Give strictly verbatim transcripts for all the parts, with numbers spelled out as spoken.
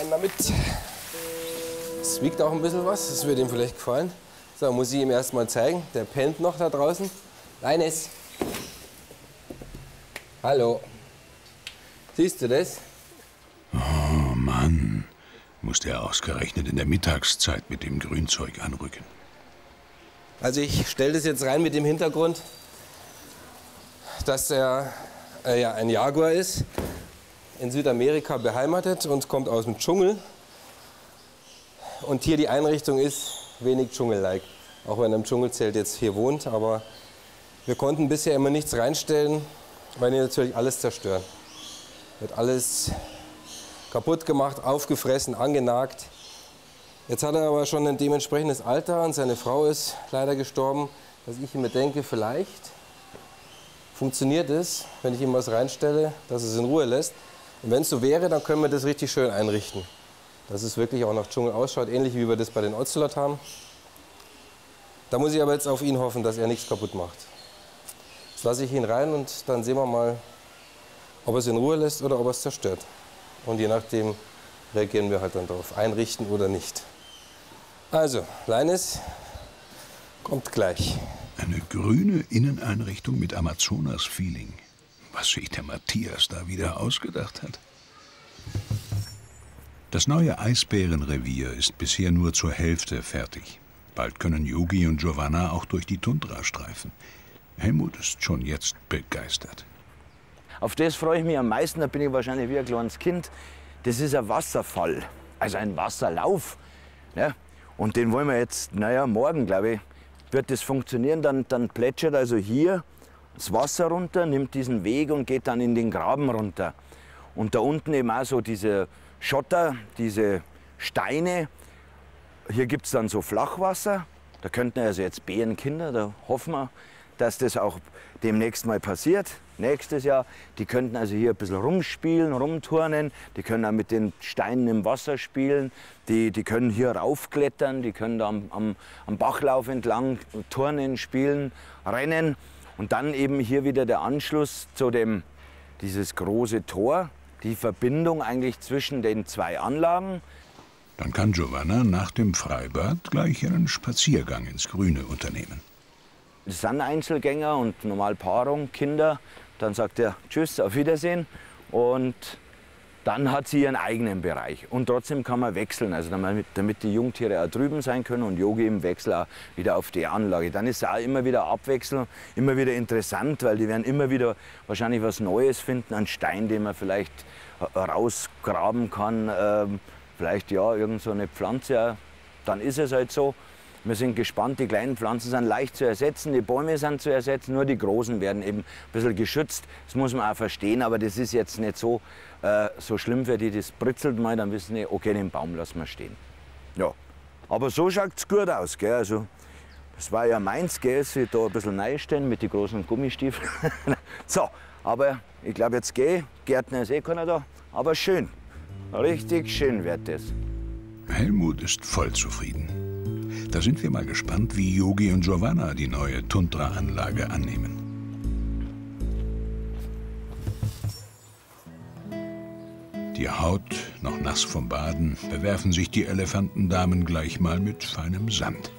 rein damit. Es wiegt auch ein bisschen was, das wird ihm vielleicht gefallen. So, muss ich ihm erst mal zeigen. Der pennt noch da draußen. Leines. Hallo. Siehst du das? Oh Mann, muss der ausgerechnet in der Mittagszeit mit dem Grünzeug anrücken. Also ich stelle das jetzt rein mit dem Hintergrund, dass er äh, ja, ein Jaguar ist, in Südamerika beheimatet und kommt aus dem Dschungel. Und hier die Einrichtung ist wenig Dschungel-like. Auch wenn er im Dschungelzelt jetzt hier wohnt, aber wir konnten bisher immer nichts reinstellen, weil die natürlich alles zerstören. Wird alles kaputt gemacht, aufgefressen, angenagt. Jetzt hat er aber schon ein dementsprechendes Alter und seine Frau ist leider gestorben, dass ich mir denke, vielleicht funktioniert es, wenn ich ihm was reinstelle, dass es in Ruhe lässt. Und wenn es so wäre, dann können wir das richtig schön einrichten. Dass es wirklich auch nach Dschungel ausschaut, ähnlich wie wir das bei den Ocelot haben. Da muss ich aber jetzt auf ihn hoffen, dass er nichts kaputt macht. Jetzt lasse ich ihn rein und dann sehen wir mal, ob er es in Ruhe lässt oder ob er es zerstört. Und je nachdem reagieren wir halt dann drauf, einrichten oder nicht. Also, Leines kommt gleich. Eine grüne Inneneinrichtung mit Amazonas-Feeling. Was sich der Matthias da wieder ausgedacht hat. Das neue Eisbärenrevier ist bisher nur zur Hälfte fertig. Bald können Yogi und Giovanna auch durch die Tundra streifen. Helmut ist schon jetzt begeistert. Auf das freue ich mich am meisten, da bin ich wahrscheinlich wie ein kleines Kind. Das ist ein Wasserfall, also ein Wasserlauf. Ne? Und den wollen wir jetzt, naja, morgen, glaube ich, wird das funktionieren. Dann, dann plätschert also hier das Wasser runter, nimmt diesen Weg und geht dann in den Graben runter. Und da unten eben auch so diese Schotter, diese Steine. Hier gibt es dann so Flachwasser. Da könnten also jetzt Bärenkinder, da hoffen wir, dass das auch demnächst mal passiert. Nächstes Jahr. Die könnten also hier ein bisschen rumspielen, rumturnen. Die können auch mit den Steinen im Wasser spielen. Die, die können hier raufklettern. Die können da am, am, am Bachlauf entlang turnen, spielen, rennen. Und dann eben hier wieder der Anschluss zu dem, dieses große Tor. Die Verbindung eigentlich zwischen den zwei Anlagen. Dann kann Giovanna nach dem Freibad gleich einen Spaziergang ins Grüne unternehmen. Das sind Einzelgänger und normal Paarung, Kinder. Dann sagt er Tschüss, auf Wiedersehen. Und dann hat sie ihren eigenen Bereich. Und trotzdem kann man wechseln, also damit, damit die Jungtiere auch drüben sein können und Yogi im Wechsel auch wieder auf die Anlage. Dann ist es auch immer wieder Abwechslung, immer wieder interessant, weil die werden immer wieder wahrscheinlich was Neues finden, einen Stein, den man vielleicht rausgraben kann. Ähm, vielleicht ja, irgend so eine Pflanze. Dann ist es halt so. Wir sind gespannt, die kleinen Pflanzen sind leicht zu ersetzen, die Bäume sind zu ersetzen, nur die großen werden eben ein bisschen geschützt. Das muss man auch verstehen, aber das ist jetzt nicht so, äh, so schlimm für die, das britzelt mal, dann wissen die, okay, den Baum lassen wir stehen. Ja, aber so schaut es gut aus, gell? Also, das war ja meins, gell? Sie da ein bisschen reinstellen mit den großen Gummistiefeln. So, aber ich glaube, jetzt gehe Gärtner ist eh keiner da, aber schön, richtig schön wird das. Helmut ist voll zufrieden. Da sind wir mal gespannt, wie Yogi und Giovanna die neue Tundra-Anlage annehmen. Die Haut noch nass vom Baden, bewerfen sich die Elefantendamen gleich mal mit feinem Sand.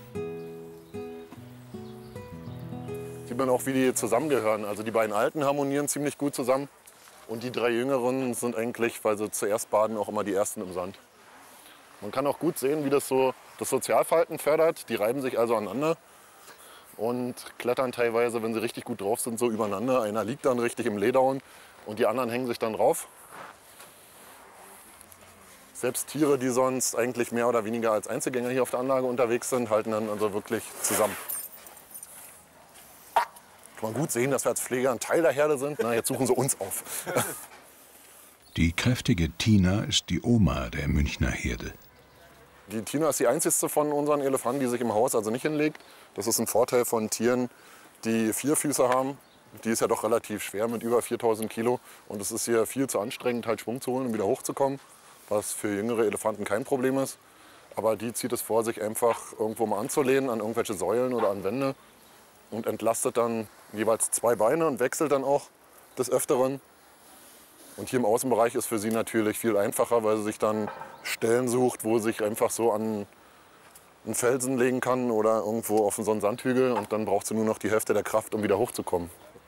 Sieht man auch, wie die zusammengehören. Also die beiden Alten harmonieren ziemlich gut zusammen. Und die drei Jüngeren sind eigentlich, weil sie zuerst baden, auch immer die Ersten im Sand. Man kann auch gut sehen, wie das so das Sozialverhalten fördert. Die reiben sich also aneinander und klettern teilweise, wenn sie richtig gut drauf sind, so übereinander. Einer liegt dann richtig im Lederhorn und die anderen hängen sich dann drauf. Selbst Tiere, die sonst eigentlich mehr oder weniger als Einzelgänger hier auf der Anlage unterwegs sind, halten dann also wirklich zusammen. Kann man gut sehen, dass wir als Pfleger ein Teil der Herde sind. Na, jetzt suchen sie uns auf. Die kräftige Tina ist die Oma der Münchner Herde. Die Tina ist die einzige von unseren Elefanten, die sich im Haus also nicht hinlegt. Das ist ein Vorteil von Tieren, die vier Füße haben. Die ist ja doch relativ schwer mit über viertausend Kilo. Und es ist hier viel zu anstrengend, halt Schwung zu holen und wieder hochzukommen. Was für jüngere Elefanten kein Problem ist. Aber die zieht es vor, sich einfach irgendwo mal anzulehnen, an irgendwelche Säulen oder an Wände. Und entlastet dann jeweils zwei Beine und wechselt dann auch des Öfteren. Und hier im Außenbereich ist für sie natürlich viel einfacher, weil sie sich dann Stellen sucht, wo sie sich einfach so an einen Felsen legen kann oder irgendwo auf so einen Sandhügel. Und dann braucht sie nur noch die Hälfte der Kraft, um wieder hochzukommen.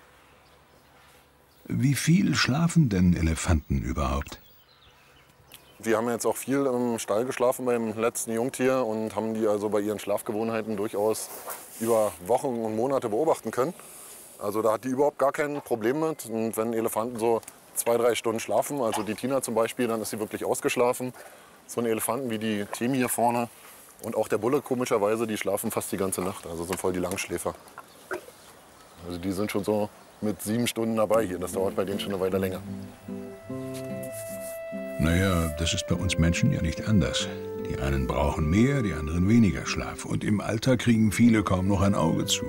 Wie viel schlafen denn Elefanten überhaupt? Wir haben jetzt auch viel im Stall geschlafen beim letzten Jungtier und haben die also bei ihren Schlafgewohnheiten durchaus über Wochen und Monate beobachten können. Also da hat die überhaupt gar kein Problem mit. Und wenn Elefanten so zwei, drei Stunden schlafen, also die Tina zum Beispiel, dann ist sie wirklich ausgeschlafen. So ein Elefanten wie die Temi hier vorne und auch der Bulle komischerweise, die schlafen fast die ganze Nacht. Also sind voll die Langschläfer. Also die sind schon so mit sieben Stunden dabei hier. Das dauert bei denen schon eine Weile länger. Naja, das ist bei uns Menschen ja nicht anders. Die einen brauchen mehr, die anderen weniger Schlaf. Und im Alter kriegen viele kaum noch ein Auge zu.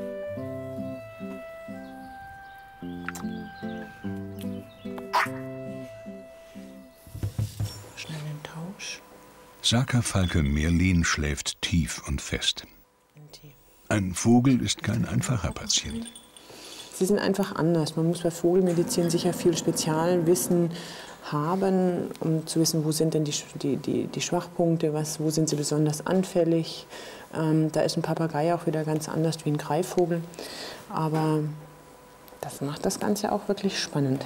Schnell den Tausch. Sakerfalke Merlin schläft tief und fest. Ein Vogel ist kein einfacher Patient. Sie sind einfach anders. Man muss bei Vogelmedizin sicher viel Spezialwissen haben, um zu wissen, wo sind denn die, die, die, die Schwachpunkte, was, wo sind sie besonders anfällig. Ähm, da ist ein Papagei auch wieder ganz anders wie ein Greifvogel. Aber das macht das Ganze auch wirklich spannend.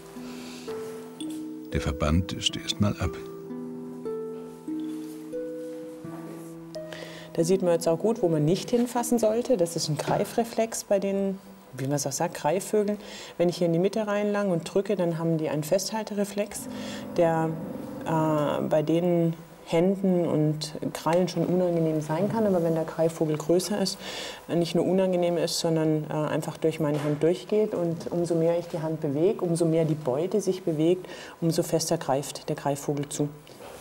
Der Verband ist erst mal ab. Da sieht man jetzt auch gut, wo man nicht hinfassen sollte. Das ist ein Greifreflex bei den, wie man es auch sagt, Greifvögeln. Wenn ich hier in die Mitte reinlange und drücke, dann haben die einen Festhaltereflex, der äh, bei den Händen und Krallen schon unangenehm sein kann. Aber wenn der Greifvogel größer ist, nicht nur unangenehm ist, sondern äh, einfach durch meine Hand durchgeht. Und umso mehr ich die Hand bewege, umso mehr die Beute sich bewegt, umso fester greift der Greifvogel zu.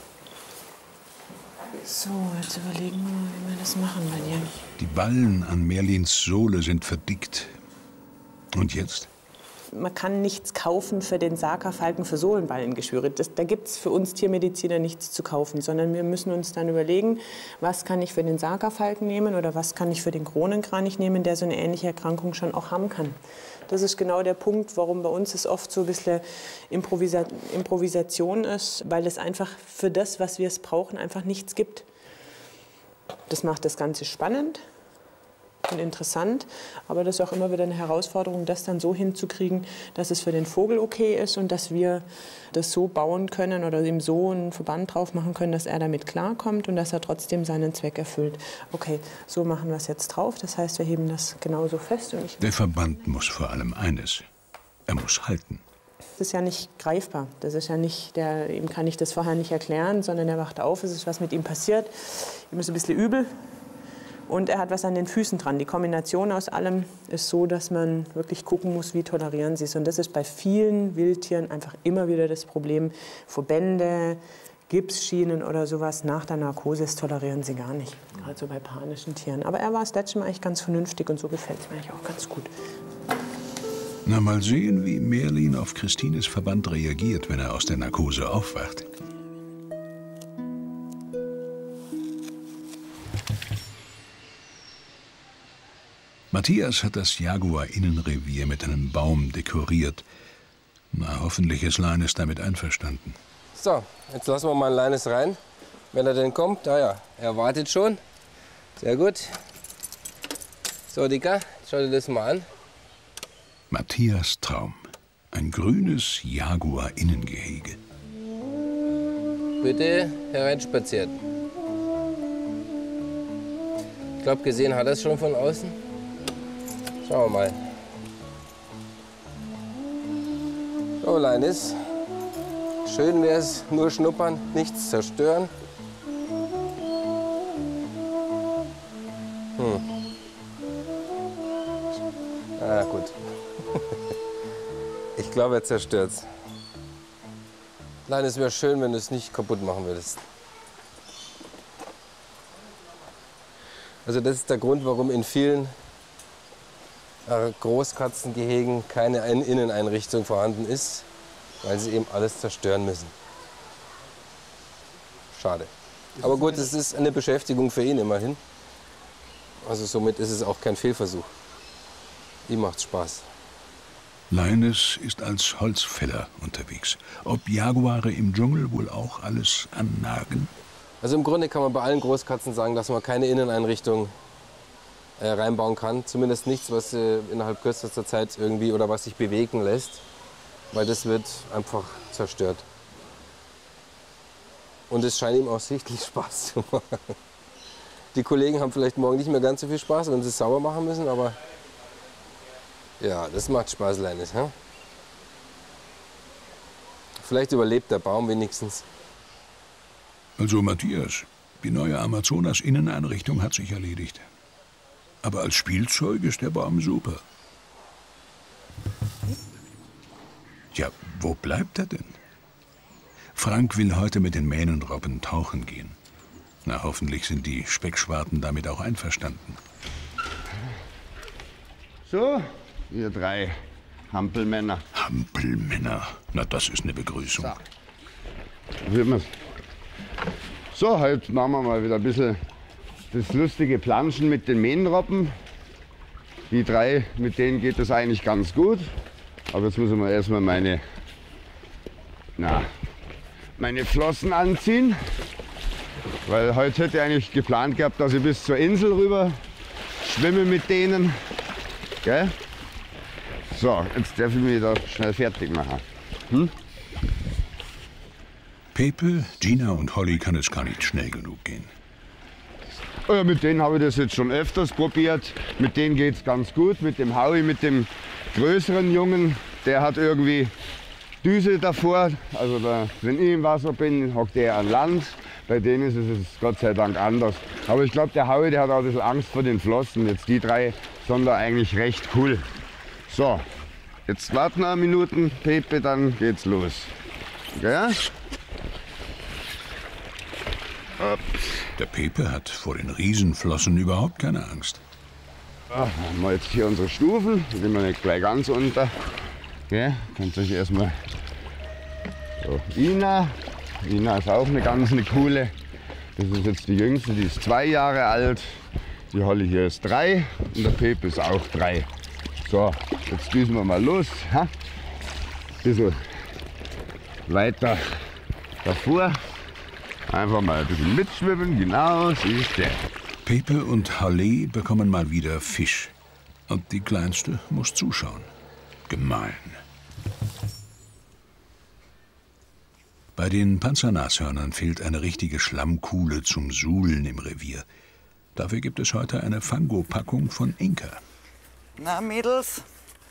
So, jetzt überlegen wir mal, wie wir das machen bei dir. Die Ballen an Merlins Sohle sind verdickt. Und jetzt? Man kann nichts kaufen für den Sakerfalken für Sohlenballengeschwüre. Das, da gibt es für uns Tiermediziner nichts zu kaufen, sondern wir müssen uns dann überlegen, was kann ich für den Sakerfalken nehmen oder was kann ich für den Kronenkranich nehmen, der so eine ähnliche Erkrankung schon auch haben kann. Das ist genau der Punkt, warum bei uns es oft so ein bisschen Improvisa Improvisation ist, weil es einfach für das, was wir es brauchen, einfach nichts gibt. Das macht das Ganze spannend und interessant, aber das ist auch immer wieder eine Herausforderung, das dann so hinzukriegen, dass es für den Vogel okay ist und dass wir das so bauen können oder ihm so einen Verband drauf machen können, dass er damit klarkommt und dass er trotzdem seinen Zweck erfüllt. Okay, so machen wir es jetzt drauf, das heißt, wir heben das genauso fest. Und ich Der Verband muss vor allem eines, er muss halten. Das ist ja nicht greifbar, das ist ja nicht, der, ihm kann ich das vorher nicht erklären, sondern er wacht auf, es ist was mit ihm passiert, ihm ist ein bisschen übel. Und er hat was an den Füßen dran. Die Kombination aus allem ist so, dass man wirklich gucken muss, wie tolerieren sie es. Und das ist bei vielen Wildtieren einfach immer wieder das Problem. Verbände, Gipsschienen oder sowas nach der Narkose, das tolerieren sie gar nicht. Gerade so bei panischen Tieren. Aber er war das letzte Mal eigentlich ganz vernünftig und so gefällt es mir eigentlich auch ganz gut. Na, mal sehen, wie Merlin auf Christines Verband reagiert, wenn er aus der Narkose aufwacht. Matthias hat das Jaguar-Innenrevier mit einem Baum dekoriert. Na, hoffentlich ist Leines damit einverstanden. So, jetzt lassen wir mal Leines rein, wenn er denn kommt. Ah ja, er wartet schon. Sehr gut. So, Dicker, schau dir das mal an. Matthias Traum. Ein grünes Jaguar-Innengehege. Bitte hereinspaziert. Ich glaube, gesehen hat er es schon von außen. Schauen wir mal. So, Leines. Schön wäre es, nur schnuppern, nichts zerstören. Hm. Ah, gut. Ich glaube, er zerstört es. Leines, wäre schön, wenn du es nicht kaputt machen würdest. Also das ist der Grund, warum in vielen Großkatzengehegen keine Inneneinrichtung vorhanden ist, weil sie eben alles zerstören müssen. Schade. Aber gut, es ist eine Beschäftigung für ihn immerhin. Also somit ist es auch kein Fehlversuch. Ihm macht's Spaß. Linus ist als Holzfäller unterwegs. Ob Jaguare im Dschungel wohl auch alles annagen? Also im Grunde kann man bei allen Großkatzen sagen, dass man keine Inneneinrichtung äh, reinbauen kann. Zumindest nichts, was äh, innerhalb kürzester Zeit irgendwie oder was sich bewegen lässt. Weil das wird einfach zerstört. Und es scheint ihm auch sichtlich Spaß zu machen. Die Kollegen haben vielleicht morgen nicht mehr ganz so viel Spaß, wenn sie es sauber machen müssen, aber ja, das macht Spaß, Linus. Hm? Vielleicht überlebt der Baum wenigstens. Also Matthias, die neue Amazonas-Inneneinrichtung hat sich erledigt. Aber als Spielzeug ist der Baum super. Ja, wo bleibt er denn? Frank will heute mit den Mähnenrobben tauchen gehen. Na, hoffentlich sind die Speckschwarten damit auch einverstanden. So, ihr drei Hampelmänner. Hampelmänner? Na, das ist eine Begrüßung. So, wird man's. So, heute machen wir mal wieder ein bisschen das lustige Planschen mit den Mähnenrobben. Die drei, mit denen geht es eigentlich ganz gut. Aber jetzt müssen wir erstmal meine, na, meine Flossen anziehen. Weil heute hätte ich eigentlich geplant gehabt, dass ich bis zur Insel rüber schwimme mit denen. Gell? So, jetzt darf ich mich da schnell fertig machen. Hm? Pepe, Gina und Holly kann es gar nicht schnell genug gehen. Ja, mit denen habe ich das jetzt schon öfters probiert. Mit denen geht es ganz gut. Mit dem Howie, mit dem größeren Jungen, der hat irgendwie Düse davor. Also da, wenn ich im Wasser bin, hockt er an Land. Bei denen ist es Gott sei Dank anders. Aber ich glaube, der Howie, der hat auch ein bisschen Angst vor den Flossen. Jetzt die drei sind da eigentlich recht cool. So, jetzt warten wir Minuten, Pepe, dann geht's los. Ja? Der Pepe hat vor den Riesenflossen überhaupt keine Angst. Ja, haben wir jetzt hier unsere Stufen, die sind wir nicht gleich ganz unter. Okay, könnt ihr euch erstmal so, Ina. Ina ist auch eine ganz eine coole. Das ist jetzt die jüngste, die ist zwei Jahre alt. Die Holly hier ist drei und der Pepe ist auch drei. So, jetzt düsen wir mal los. Ha? Bisschen weiter davor. Einfach mal ein bisschen mitschwimmen, genau, siehst du. Pepe und Holly bekommen mal wieder Fisch. Und die Kleinste muss zuschauen. Gemein. Bei den Panzernashörnern fehlt eine richtige Schlammkuhle zum Suhlen im Revier. Dafür gibt es heute eine Fango-Packung von Inka. Na, Mädels.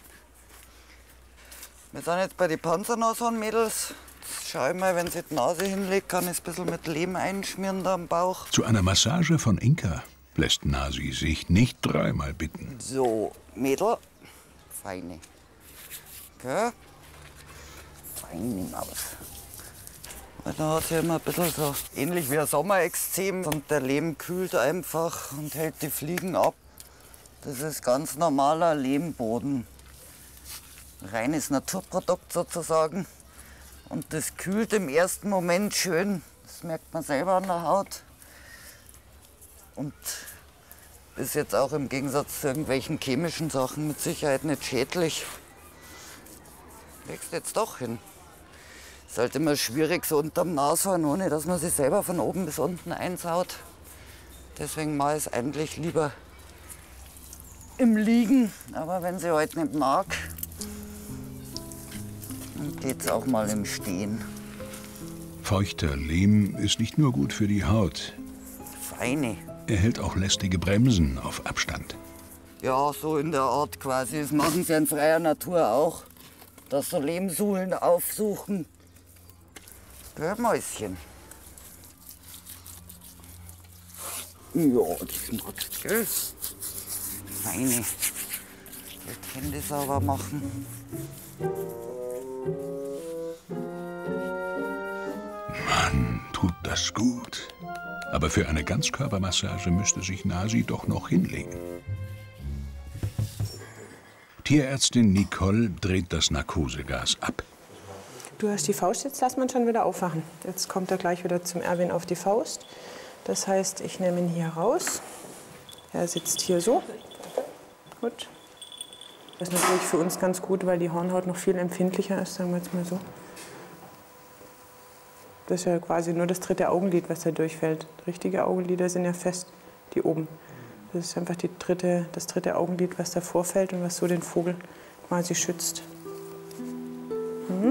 Wir sind jetzt bei den Panzernashorn, Mädels. Jetzt schau ich mal, wenn sie die Nase hinlegt, kann ich ein bisschen mit Lehm einschmieren da am Bauch. Zu einer Massage von Inka lässt Nasi sich nicht dreimal bitten. So, Mädel. Feine. Okay. Feine Maus. Weil da hat sie immer ein bisschen so ähnlich wie ein Sommerextrem. Und der Lehm kühlt einfach und hält die Fliegen ab. Das ist ganz normaler Lehmboden. Reines Naturprodukt sozusagen. Und das kühlt im ersten Moment schön. Das merkt man selber an der Haut. Und ist jetzt auch im Gegensatz zu irgendwelchen chemischen Sachen mit Sicherheit nicht schädlich. Legst jetzt doch hin. Ist halt immer schwierig so unterm Nashorn, ohne dass man sich selber von oben bis unten einsaut. Deswegen mache ich es eigentlich lieber im Liegen. Aber wenn sie heute nicht mag, dann geht es auch mal im Stehen. Feuchter Lehm ist nicht nur gut für die Haut. Feine. Er hält auch lästige Bremsen auf Abstand. Ja, so in der Art quasi. Das machen sie in freier Natur auch. Dass so Lehmsuhlen aufsuchen. Gell, Mäuschen? Ja, das magst du, gell? Feine. Die Hände sauber machen. Mann, tut das gut. Aber für eine Ganzkörpermassage müsste sich Nasi doch noch hinlegen. Tierärztin Nicole dreht das Narkosegas ab. Du hast die Faust, jetzt lass man schon wieder aufwachen. Jetzt kommt er gleich wieder zum Erwin auf die Faust. Das heißt, ich nehme ihn hier raus. Er sitzt hier so. Gut. Das ist natürlich für uns ganz gut, weil die Hornhaut noch viel empfindlicher ist, sagen wir jetzt mal so. Das ist ja quasi nur das dritte Augenlid, was da durchfällt. Richtige Augenlider sind ja fest, die oben. Das ist einfach die dritte, das dritte Augenlid, was da vorfällt und was so den Vogel quasi schützt. Mhm.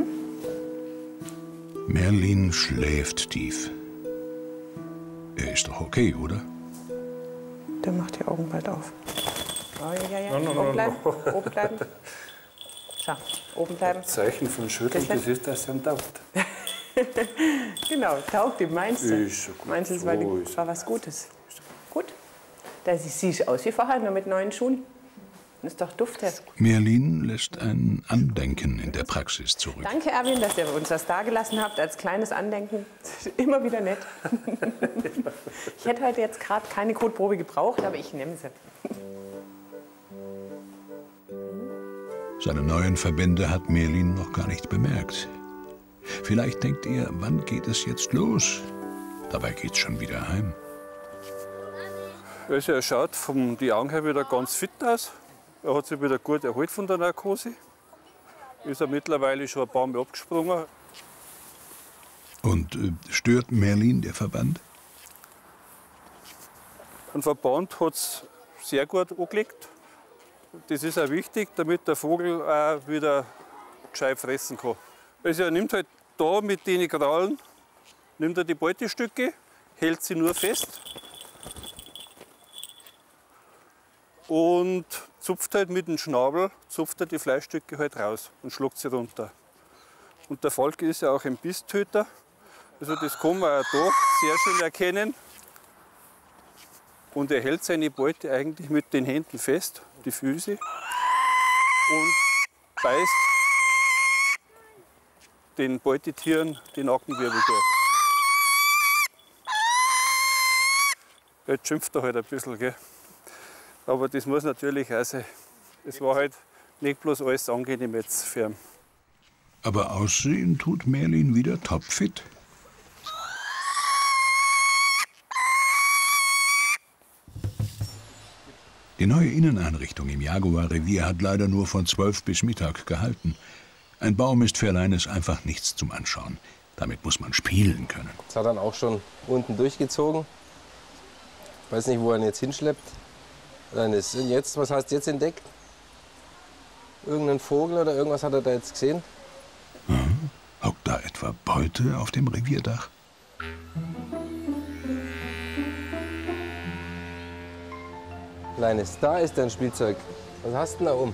Merlin schläft tief. Er ist doch okay, oder? Der macht die Augen bald auf. Oh, ja, ja, ja. No, no, no, oben bleiben, no. oben bleiben. So, oben bleiben. Zeichen von Schütteln, das ist, dass er ihm taugt. Genau, taugt ihm, meinst du? Ist schon gut. Meinst du, es war, So die, ist war was Gutes? Gut. Da siehst du aus wie vorher, nur mit neuen Schuhen. Das ist doch duftet. Merlin lässt ein Andenken in der Praxis zurück. Danke, Erwin, dass ihr uns das dagelassen habt als kleines Andenken. Immer wieder nett. Ich hätte heute jetzt gerade keine Kotprobe gebraucht, aber ich nehme sie. Seine neuen Verbände hat Merlin noch gar nicht bemerkt. Vielleicht denkt er, wann geht es jetzt los? Dabei geht's schon wieder heim. Also er schaut von die Augen her wieder ganz fit aus. Er hat sich wieder gut erholt von der Narkose. Ist er mittlerweile schon ein paar Mal abgesprungen. Und äh, stört Merlin der Verband? Ein Verband hat es sehr gut angelegt. Das ist auch wichtig, damit der Vogel auch wieder gescheit fressen kann. Also er nimmt halt da mit den Krallen, nimmt er die Beutestücke, hält sie nur fest und zupft halt mit dem Schnabel, zupft er die Fleischstücke halt raus und schluckt sie runter. Und der Falk ist ja auch ein Bisstöter, also das kann man auch da sehr schön erkennen. Und er hält seine Beute eigentlich mit den Händen fest, die Füße, und beißt den Beutetieren die Nackenwirbel durch. Jetzt schimpft er halt ein bisschen, gell? Aber das muss natürlich auch sein. Es war halt nicht bloß alles angenehm jetzt für ihn. Aber aussehen tut Merlin wieder topfit. Die neue Inneneinrichtung im Jaguar-Revier hat leider nur von zwölf bis Mittag gehalten. Ein Baum ist für Leines einfach nichts zum Anschauen. Damit muss man spielen können. Das hat dann auch schon unten durchgezogen. Ich weiß nicht, wo er ihn jetzt hinschleppt. Leines, und jetzt, was hast du jetzt entdeckt? Irgendeinen Vogel oder irgendwas hat er da jetzt gesehen? Hm? Hockt da etwa Beute auf dem Revierdach? Leines, da ist dein Spielzeug. Was hast du denn da oben?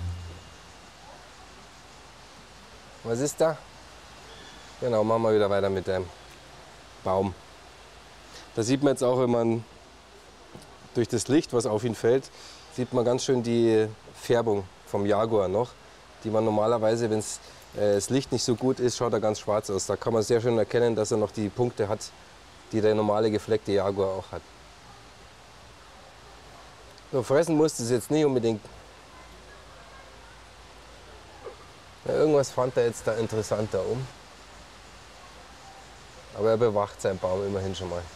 Was ist da? Genau, machen wir wieder weiter mit dem Baum. Da sieht man jetzt auch, wenn man durch das Licht, was auf ihn fällt, sieht man ganz schön die Färbung vom Jaguar noch, die man normalerweise, wenn äh, das Licht nicht so gut ist, schaut er ganz schwarz aus. Da kann man sehr schön erkennen, dass er noch die Punkte hat, die der normale gefleckte Jaguar auch hat. So, fressen musst du es jetzt nicht unbedingt. Ja, irgendwas fand er jetzt da interessant da oben. Aber er bewacht seinen Baum immerhin schon mal.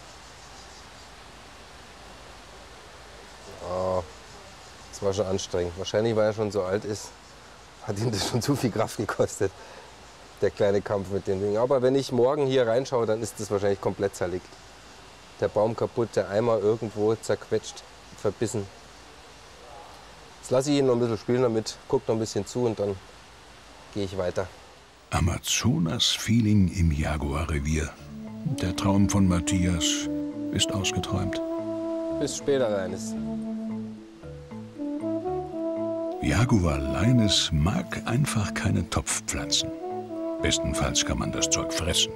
Oh, das war schon anstrengend. Wahrscheinlich, weil er schon so alt ist, hat ihm das schon zu viel Kraft gekostet, der kleine Kampf mit den Dingen. Aber wenn ich morgen hier reinschaue, dann ist das wahrscheinlich komplett zerlegt. Der Baum kaputt, der Eimer irgendwo zerquetscht, verbissen. Jetzt lasse ich ihn noch ein bisschen spielen damit, gucke noch ein bisschen zu und dann gehe ich weiter. Amazonas-Feeling im Jaguar-Revier. Der Traum von Matthias ist ausgeträumt. Bis später, Leines. Jaguar Leines mag einfach keine Topfpflanzen. Bestenfalls kann man das Zeug fressen.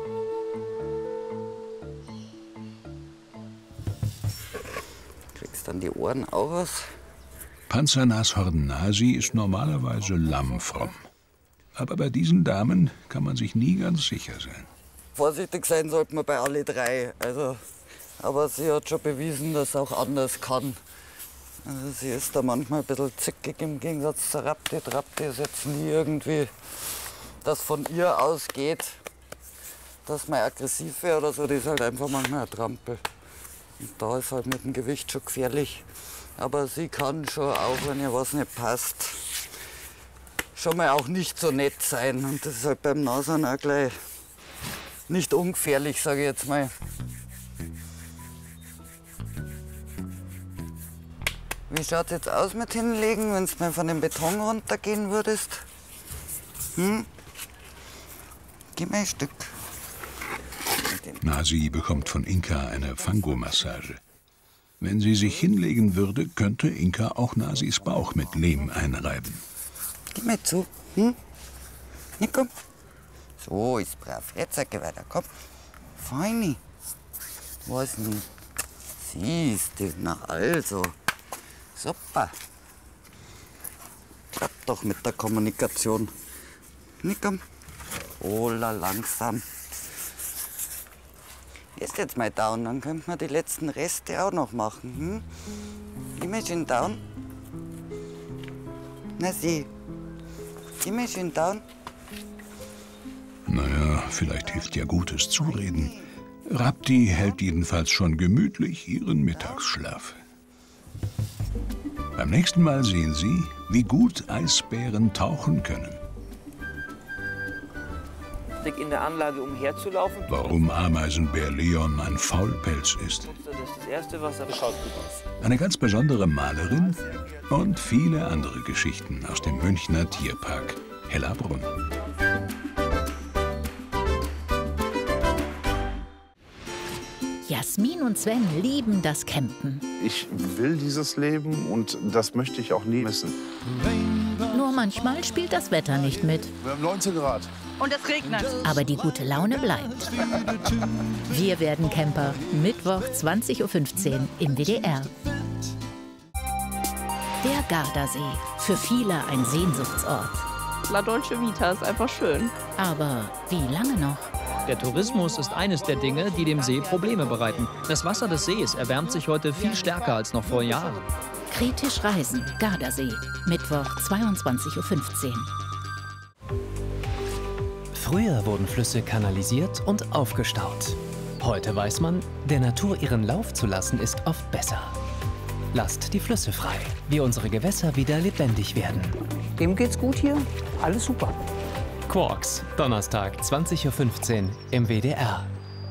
Kriegst dann die Ohren auch aus. Panzernashorn Nasi ist normalerweise lammfromm. Aber bei diesen Damen kann man sich nie ganz sicher sein. Vorsichtig sein sollte man bei alle drei. Also, aber sie hat schon bewiesen, dass es auch anders kann. Also sie ist da manchmal ein bisschen zickig im Gegensatz zur Rapti. Die Rapti ist jetzt nie irgendwie, dass von ihr ausgeht, dass man aggressiv wäre oder so. Die ist halt einfach manchmal ein Trampel. Und da ist halt mit dem Gewicht schon gefährlich. Aber sie kann schon, auch wenn ihr was nicht passt, schon mal auch nicht so nett sein. Und das ist halt beim Nashorn auch gleich nicht ungefährlich, sage ich jetzt mal. Wie schaut es jetzt aus mit hinlegen, wenn du mal von dem Beton runtergehen würdest? Hm? Gib mir ein Stück. Nasi bekommt von Inka eine Fango-Massage. Wenn sie sich hinlegen würde, könnte Inka auch Nasis Bauch mit Lehm einreiben. Gib mir zu. Hm? Ja, komm. So, ist brav. Jetzt geh weiter, komm. Feini. Was denn? Siehst du, na also. Super. Klappt doch mit der Kommunikation. Na komm. Ola, langsam. Ist jetzt mal down, dann könnte man die letzten Reste auch noch machen. Hm? Gib mir schön down. Na sieh. Gib mir schön down. Naja, vielleicht hilft ja gutes Zureden. Rapti hält jedenfalls schon gemütlich ihren Mittagsschlaf. Beim nächsten Mal sehen Sie, wie gut Eisbären tauchen können. In der Anlage umherzulaufen. Warum Ameisenbär Leon ein Faulpelz ist. Das ist das Erste, was er schaut gut aus. Eine ganz besondere Malerin und viele andere Geschichten aus dem Münchner Tierpark Hellabrunn. Jasmin und Sven lieben das Campen. Ich will dieses Leben und das möchte ich auch nie missen. Nur manchmal spielt das Wetter nicht mit. Wir haben neunzehn Grad. Und es regnet. Aber die gute Laune bleibt. Wir werden Camper. Mittwoch zwanzig Uhr fünfzehn im W D R. Der Gardasee. Für viele ein Sehnsuchtsort. La Dolce Vita ist einfach schön. Aber wie lange noch? Der Tourismus ist eines der Dinge, die dem See Probleme bereiten. Das Wasser des Sees erwärmt sich heute viel stärker als noch vor Jahren. Kritisch reisen. Gardasee. Mittwoch zweiundzwanzig Uhr fünfzehn. Früher wurden Flüsse kanalisiert und aufgestaut. Heute weiß man, der Natur ihren Lauf zu lassen, ist oft besser. Lasst die Flüsse frei, wie unsere Gewässer wieder lebendig werden. Dem geht's gut hier. Alles super. Quarks, Donnerstag, zwanzig Uhr fünfzehn im W D R.